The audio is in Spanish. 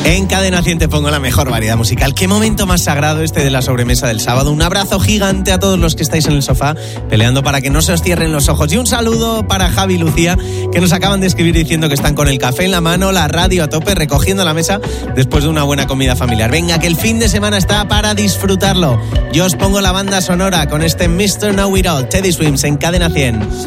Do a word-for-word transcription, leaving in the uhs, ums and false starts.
En Cadena cien te pongo la mejor variedad musical. Qué momento más sagrado este de la sobremesa del sábado. Un abrazo gigante a todos los que estáis en el sofá peleando para que no se os cierren los ojos. Y un saludo para Javi y Lucía, que nos acaban de escribir diciendo que están con el café en la mano, la radio a tope, recogiendo la mesa después de una buena comida familiar. Venga, que el fin de semana está para disfrutarlo. Yo os pongo la banda sonora con este mister Know It All, Teddy Swims en Cadena cien.